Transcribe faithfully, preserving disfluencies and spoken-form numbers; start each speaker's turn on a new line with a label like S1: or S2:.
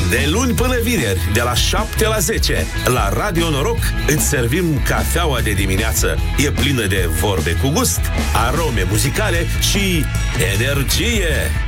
S1: De luni până vineri, de la șapte la zece, la Radio Noroc, îți servim cafeaua de dimineață. E plină de vorbe cu gust, arome muzicale și energie.